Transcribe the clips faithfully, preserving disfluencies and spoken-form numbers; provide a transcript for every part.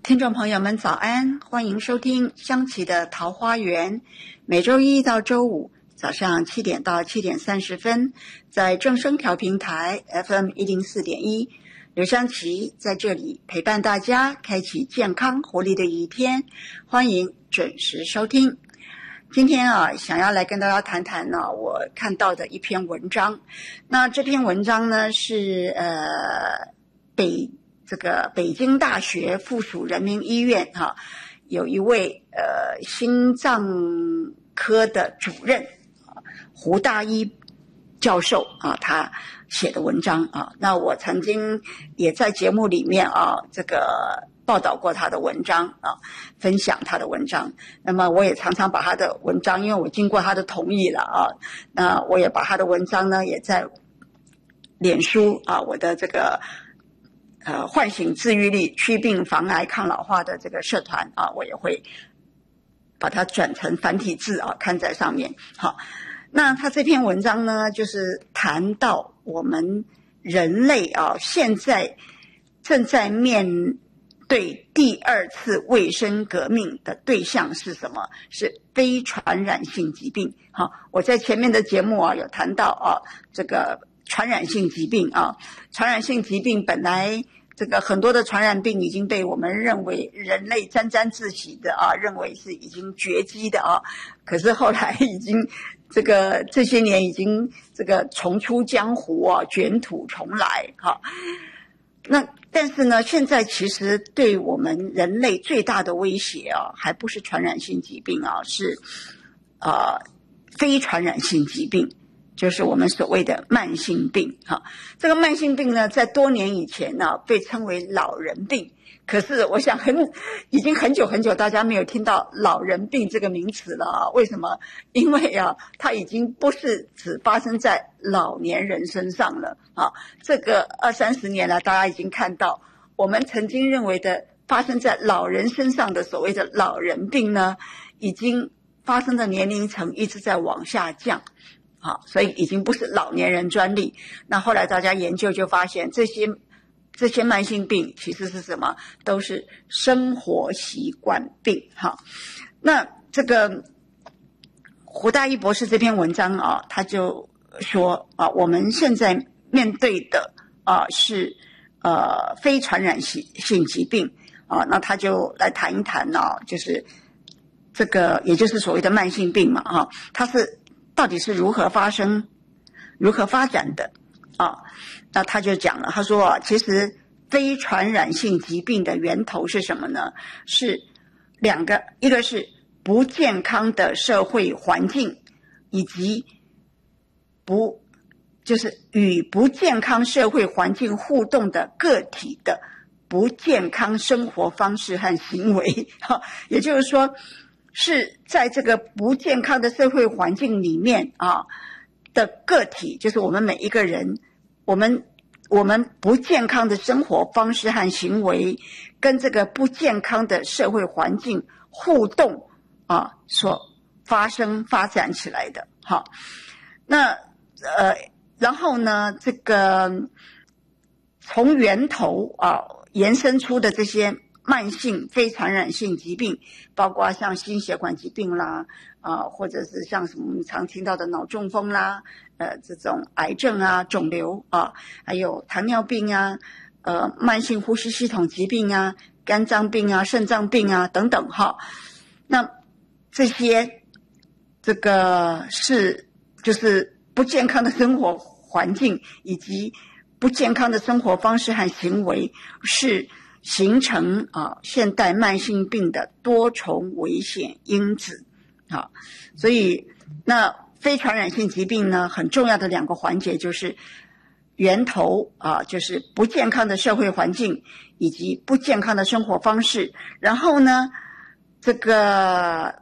听众朋友们早安，欢迎收听香琪的桃花源，每周一到周五早上七点到七点三十分，在正声调频台 F M 一零四点一，刘香琪在这里陪伴大家，开启健康活力的一天，欢迎准时收听。今天啊，想要来跟大家谈谈呢，我看到的一篇文章。那这篇文章呢是呃北这个北京大学附属人民医院哈、啊，有一位呃心脏科的主任啊胡大一教授啊，他写的文章啊。那我曾经也在节目里面啊这个报道过他的文章啊，分享他的文章。那么我也常常把他的文章，因为我经过他的同意了啊，那我也把他的文章呢也在脸书啊，我的这个呃唤醒自愈力、祛病防癌抗老化的这个社团啊，我也会把它转成繁体字啊，看在上面。好，那他这篇文章呢，就是谈到我们人类啊，现在正在面对第二次卫生革命的对象是什么？是非传染性疾病。好，我在前面的节目啊有谈到啊，这个传染性疾病啊，传染性疾病本来这个很多的传染病已经被我们认为人类沾沾自喜的啊，认为是已经绝迹的啊，可是后来已经这个这些年已经这个重出江湖啊，卷土重来哈。那但是呢，现在其实对我们人类最大的威胁啊，还不是传染性疾病啊，是呃非传染性疾病，就是我们所谓的慢性病哈。这个慢性病呢，在多年以前呢，被称为老人病。可是我想很已经很久很久大家没有听到老人病这个名词了啊。为什么？因为啊，它已经不是只发生在老年人身上了啊。这个二三十年来，大家已经看到，我们曾经认为的发生在老人身上的所谓的老人病呢，已经发生的年龄层一直在往下降。好，所以已经不是老年人专利。那后来大家研究就发现，这些这些慢性病其实是什么？都是生活习惯病。好，那这个胡大一博士这篇文章啊，他就说啊，我们现在面对的啊是呃非传染性性疾病啊，那他就来谈一谈啊，就是这个也就是所谓的慢性病嘛哈、啊，它是到底是如何发生、如何发展的啊？那他就讲了，他说啊，其实非传染性疾病的源头是什么呢？是两个，一个是不健康的社会环境，以及不就是与不健康社会环境互动的个体的不健康生活方式和行为。也就是说，是在这个不健康的社会环境里面啊的个体，就是我们每一个人，我们我们不健康的生活方式和行为跟这个不健康的社会环境互动啊所发生发展起来的。好，那呃然后呢，这个从源头啊延伸出的这些慢性非传染性疾病，包括像心血管疾病啦，啊，或者是像什么我们常听到的脑中风啦，呃，这种癌症啊、肿瘤啊，还有糖尿病啊，呃，慢性呼吸系统疾病啊、肝脏病啊、肾脏病啊等等哈。那这些这个是就是不健康的生活环境以及不健康的生活方式和行为是形成啊现代慢性病的多重危险因子。好，所以那非传染性疾病呢，很重要的两个环节就是源头啊，就是不健康的社会环境以及不健康的生活方式，然后呢这个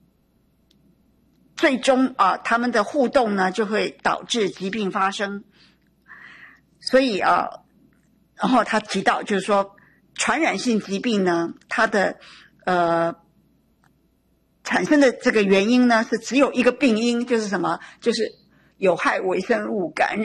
最终啊他们的互动呢就会导致疾病发生。所以啊，然后他提到就是说传染性疾病呢，它的呃产生的这个原因呢是只有一个病因，就是什么？就是有害微生物感染。